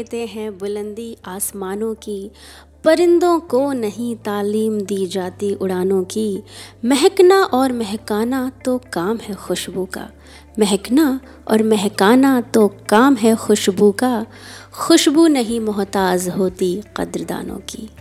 देते हैं बुलंदी आसमानों की, परिंदों को नहीं तालीम दी जाती उड़ानों की। महकना और महकाना तो काम है खुशबू का, महकना और महकाना तो काम है खुशबू का। खुशबू नहीं मोहताज होती कद्रदानों की।